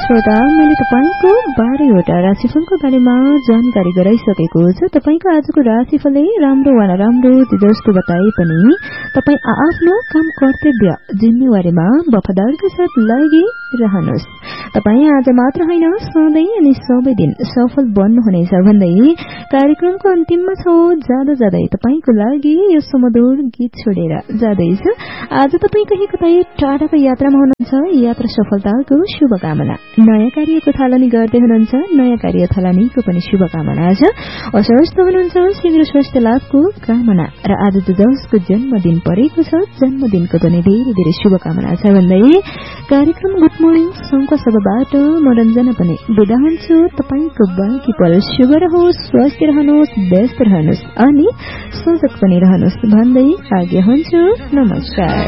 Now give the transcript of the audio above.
श्रोता, मैले तपाईको 12वटा राशिफलको बारेमा जानकारी गराइसकेको छु। तपाईको आजको राशिफलले राम्रो वा नराम्रो जस्तो बताए पनि तपाई आफ्नो काम कर्तव्य जिम्मेवारीमा वफादारका साथ लागिरहनुहोस्। तपाई आज मात्र होइन सधैँ अनि सबै दिन सफल बन्नुहुनेछ भन्दै कार्यक्रमको अन्तिममा छौ जाँदा जाँदै तपाईको लागि यो सुमधुर गीत छोडेर जाँदैछ। आज तपाई कहीँ कतै टाढाको यात्रामा हुनुहुन्छ, यात्रा सफलताको शुभकामना। नयाँ कार्यको थालनी गर्दै हुनुहुन्छ, नयाँ कार्य थालनीको पनि शुभकामना छ। अस्वस्थ हुनुहुन्छ, शीघ्र स्वास्थ्य लाभको कामना। र आज जसको जन्मदिन परेको छ, जन्मदिनको पनि धेरै धेरै शुभकामना छ भन्दै कार्यक्रम गुड मर्निङ सङ्घको सभाबाट म रञ्जना पनि बिदा हुन्छु। तपाईको बाँकी पल शुभ रहोस्, स्वस्थ रहनुहोस्, व्यस्त रहनुहोस् अनि सजग पनि रहनुहोस् भन्दै आज्ञा हुन्छु। नमस्कार।